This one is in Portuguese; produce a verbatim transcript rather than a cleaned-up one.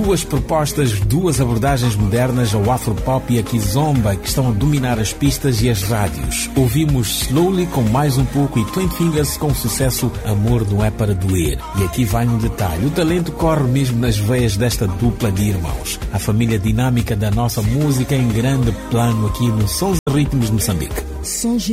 duas propostas, duas abordagens modernas ao afropop e a kizomba que estão a dominar as pistas e as rádios. Ouvimos Slowly com Mais Um Pouco e Twin Fingers com o sucesso Amor Não É Para Doer. E aqui vai um detalhe, o talento corre mesmo nas veias desta dupla de irmãos. A família dinâmica da nossa música em grande plano aqui no Sons e Ritmos de Moçambique. Sons e